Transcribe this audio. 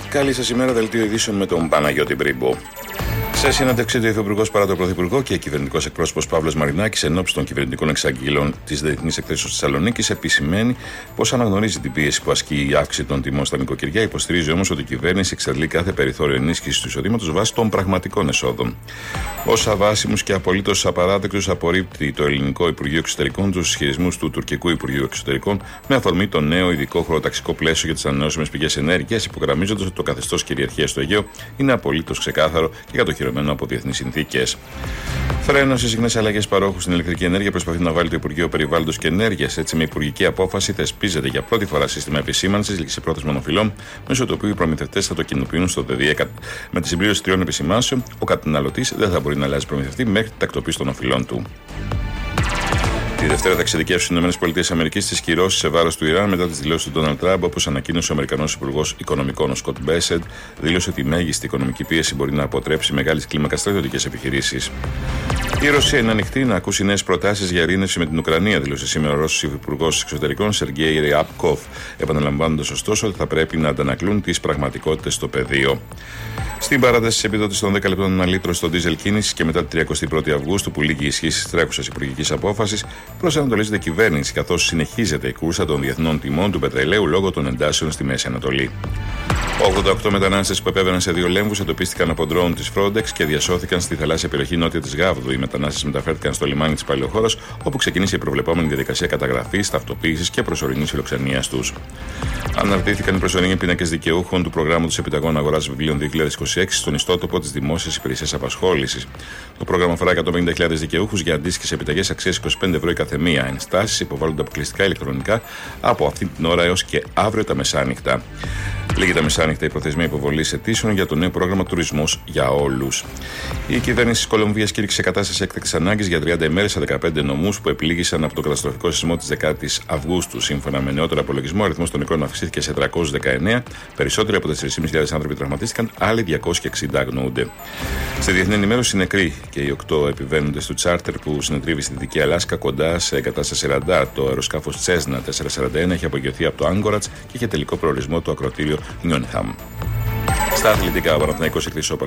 Καλή σας ημέρα, δελτίο ειδήσεων με τον Παναγιώτη Μπρίμπο. Σε συνέντευξή του, ο Υφυπουργός παρά τον Πρωθυπουργό και κυβερνητικός εκπρόσωπος Παύλος Μαρινάκης, ενόψει των κυβερνητικών εξαγγελών της Διεθνής Εκθέσεως Θεσσαλονίκης, επισημαίνει πως αναγνωρίζει την πίεση που ασκεί η αύξηση των τιμών στα νοικοκυριά, υποστηρίζει όμως ότι η κυβέρνηση εξαντλεί κάθε περιθώριο ενίσχυσης του εισοδήματος βάσει των πραγματικών εσόδων. Ως αβάσιμους και απολύτως απαράδεκτους, απορρίπτει το ελληνικό Υπουργείο Εξωτερικών τους ισχυρισμούς του τουρκικού Υπουργείου Εξωτερικών με αφορμή το νέο ειδικό χωροταξικό πλαίσιο για τις ανανεώσιμες πηγές ενέργειας, υπογραμμίζοντας ότι το καθεστώς κυριαρχίας στο Αιγαίο είναι απολύτως ξεκάθαρο και κατοχυρωμένο από διεθνείς συνθήκες. Φρένο σε συχνές αλλαγές παρόχου στην ηλεκτρική ενέργεια προσπαθεί να βάλει το Υπουργείο Περιβάλλοντος και Ενέργειας. Έτσι, με υπουργική απόφαση θεσπίζεται για πρώτη φορά σύστημα επισήμανσης ληξιπρόθεσμων οφειλών, μέσω του οποίου οι προμηθευτές θα το κοινοποιούν στο ΔΔΕ. Με τη συμπλήρωση 3 επισημάνσεων, ο καταναλωτής δεν θα μπορεί να αλλάζει προμηθευτή μέχρι την τακτοποίηση των οφειλών του. Τη Δευτέρα θα εξειδικεύσουν οι ΗΠΑ τις κυρώσεις σε βάρος του Ιράν μετά τις δηλώσεις του Ντόναλντ Τραμπ, όπως ανακοίνωσε ο Αμερικανός Υπουργός Οικονομικών, ο Σκοτ Μπέσεντ, δήλωσε ότι η μέγιστη οικονομική πίεση μπορεί να αποτρέψει μεγάλης κλίμακας στρατιωτικές επιχειρήσεις. Η Ρωσία είναι ανοιχτή να ακούσει νέες προτάσεις για ειρήνευση με την Ουκρανία, δήλωσε σήμερα ο Ρώσος Υπουργός Εξωτερικών Σεργέη Ριάπκοφ, επαναλαμβάνοντας ωστόσο ότι θα πρέπει να αντανακλούν τις πραγματικότητες στο πεδίο. Στην παράταση τη επιδότηση των 10 λεπτών ανά λίτρο στο ντίζελ κίνηση και μετά την 31η Αυγούστου, που λήγει η ισχύ τη τρέχουσα υπουργική απόφαση, προσανατολίζεται η κυβέρνηση, καθώς συνεχίζεται η κούρσα των διεθνών τιμών του πετρελαίου λόγω των εντάσεων στη Μέση Ανατολή. 88 μετανάστες που επέβαιναν σε 2 λέμβους εντοπίστηκαν από ντρόουν της Frontex και διασώθηκαν στη θαλάσσια περιοχή νότια της Γάβδου. Οι μετανάστες μεταφέρθηκαν στο λιμάνι της Παλαιοχώρας, όπου ξεκίνησε η προβλεπόμενη διαδικασία καταγραφής, ταυτοποίησης και προσωρινής φιλοξενίας τους. Αναρτήθηκαν οι προσωρινοί πίνακες δικαιούχων του προγράμματος επιταγών αγοράς βιβλίων 2026 στον ιστότοπο της Δημόσιας Υπηρεσίας Απασχόλησης. Το πρόγραμμα αφορά 150.000 δικαιούχους για αντίστοιχες επιταγές αξίας 25 ευρώ η καθεμία. Ενστάσεις υποβάλλονται αποκλειστικά ηλεκτρονικά από αυτή την ώρα έως και αύριο τα μεσάνυχτα. Λίγη τα μεσάνυχτα η προθεσμία υποβολής αιτήσεων για το νέο πρόγραμμα Τουρισμός για Όλους. Η κυβέρνηση της Κολομβίας κήρυξε σε κατάσταση έκτακτης ανάγκης για 30 ημέρες σε 15 νομούς που επλήγησαν από το καταστροφικό σεισμό της 10ης Αυγούστου. Σύμφωνα με νεότερο απολογισμό, ο αριθμός των νεκρών αυξήθηκε σε 319, περισσότεροι από 4.500 άνθρωποι τραυματίστηκαν, άλλοι 260 αγνοούνται. Στη διεθνή ενημέρωση, νεκροί και οι 8 επιβαίνοντες του τσάρτερ που συνετρίβει στη Δυτική Αλάσκα κοντά σε εγκατάσταση ραντάρ. Το αεροσκάφος Cessna 441 έχει απογειωθεί από το Άγκορατς και είχε τελικό προορισμό το ακροτήριο Νιόνχαμ. Στα αθλητικά, ο Παναθηναϊκός εκτός